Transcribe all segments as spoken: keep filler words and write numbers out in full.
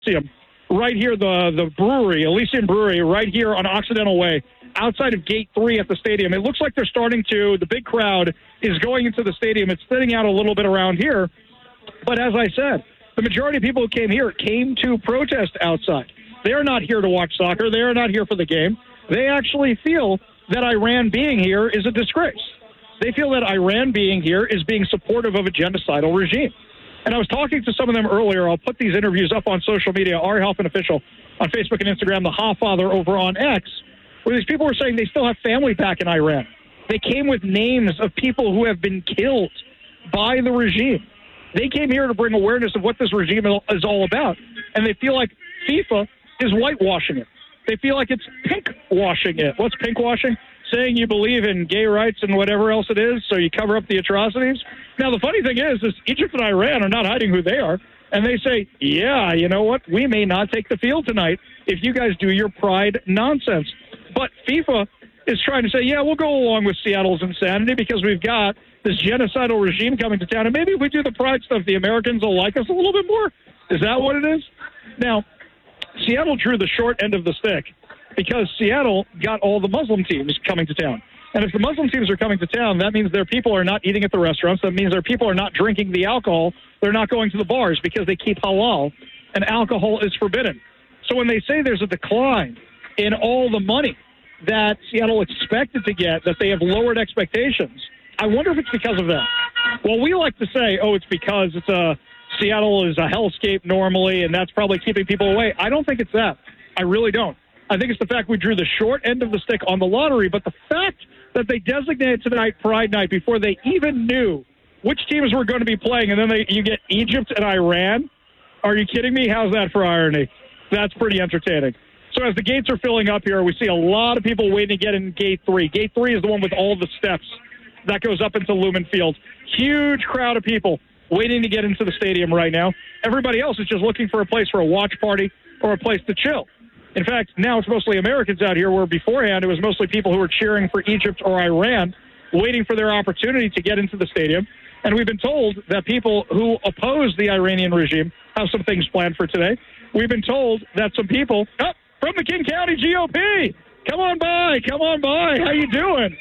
Elysium, right here, the, the brewery, Elysium Brewery, right here on Occidental Way, outside of Gate three at the stadium. It looks like they're starting to, the big crowd is going into the stadium. It's thinning out a little bit around here. But as I said, the majority of people who came here came to protest outside. They're not here to watch soccer. They're not here for the game. They actually feel that Iran being here is a disgrace. They feel that Iran being here is being supportive of a genocidal regime. And I was talking to some of them earlier. I'll put these interviews up on social media, Ari Hoffman Official on Facebook and Instagram, the Hofffather over on X, where these people were saying they still have family back in Iran. They came with names of people who have been killed by the regime. They came here to bring awareness of what this regime is all about. And they feel like FIFA is whitewashing it. They feel like it's pink-washing it. What's pink-washing? Saying you believe in gay rights and whatever else it is, so you cover up the atrocities. Now, the funny thing is, is Egypt and Iran are not hiding who they are. And they say, yeah, you know what? We may not take the field tonight if you guys do your pride nonsense. But FIFA is trying to say, yeah, we'll go along with Seattle's insanity because we've got this genocidal regime coming to town. And maybe if we do the pride stuff, the Americans will like us a little bit more. Is that what it is? Now, Seattle drew the short end of the stick because Seattle got all the Muslim teams coming to town. And if the Muslim teams are coming to town, that means their people are not eating at the restaurants. That means their people are not drinking the alcohol. They're not going to the bars because they keep halal, and alcohol is forbidden. So when they say there's a decline in all the money that Seattle expected to get, that they have lowered expectations, I wonder if it's because of that. Well, we like to say, oh, it's because it's a Seattle is a hellscape normally, and that's probably keeping people away. I don't think it's that. I really don't. I think it's the fact we drew the short end of the stick on the lottery, but the fact that they designated tonight Pride Night before they even knew which teams were going to be playing, and then they, you get Egypt and Iran. Are you kidding me? How's that for irony? That's pretty entertaining. So as the gates are filling up here, we see a lot of people waiting to get in Gate three. Gate three is the one with all the steps that goes up into Lumen Field. Huge crowd of people waiting to get into the stadium right now. Everybody else is just looking for a place for a watch party or a place to chill. In fact, now it's mostly Americans out here, where beforehand it was mostly people who were cheering for Egypt or Iran, waiting for their opportunity to get into the stadium. And we've been told that people who oppose the Iranian regime have some things planned for today. We've been told that some people oh, from the King County G O P, come on by, come on by. How you doing?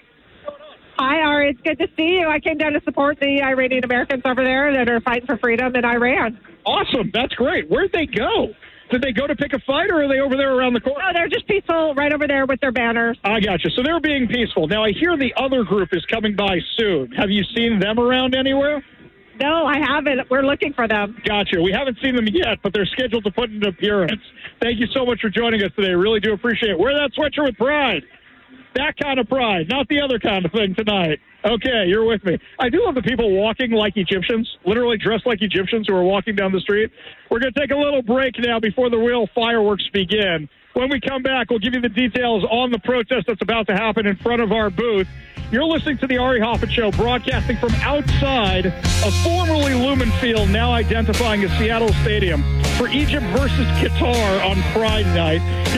Hi, Ari. It's good to see you. I came down to support the Iranian Americans over there that are fighting for freedom in Iran. Awesome. That's great. Where'd they go? Did they go to pick a fight, or are they over there around the corner? No, they're just peaceful right over there with their banners. I got you. So they're being peaceful. Now, I hear the other group is coming by soon. Have you seen them around anywhere? No, I haven't. We're looking for them. Gotcha. We haven't seen them yet, but they're scheduled to put in an appearance. Thank you so much for joining us today. Really do appreciate it. Wear that sweatshirt with pride. That kind of pride, not the other kind of thing tonight. Okay, you're with me. I do love the people walking like Egyptians, literally dressed like Egyptians who are walking down the street. We're going to take a little break now before the real fireworks begin. When we come back, we'll give you the details on the protest that's about to happen in front of our booth. You're listening to the Ari Hoffman Show, broadcasting from outside of formerly Lumen Field, now identifying as Seattle Stadium, for Egypt versus Qatar on Pride Night.